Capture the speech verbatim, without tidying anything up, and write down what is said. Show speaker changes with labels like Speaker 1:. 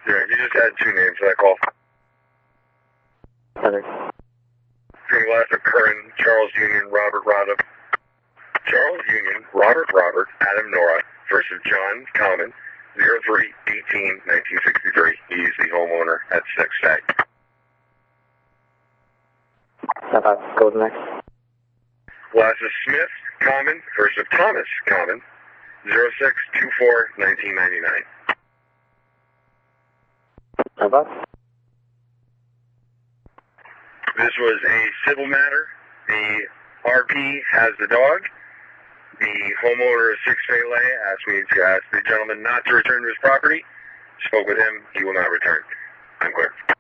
Speaker 1: Yeah, you just had two names for that call.
Speaker 2: Heather.
Speaker 1: Green last of Curran, Charles Union, Robert Rodham. Charles Union, Robert Robert, Adam Nora versus John Common, zero three eighteen nineteen sixty-three. He's the homeowner at six Stag.
Speaker 2: Uh, goes next.
Speaker 1: Last is Smith Common versus Thomas Common, zero six two four nineteen ninety-nine.
Speaker 2: About?
Speaker 1: This was a civil matter. The R P has the dog. The homeowner of six Melee asked me to ask the gentleman not to return to his property. Spoke with him. He will not return. I'm clear.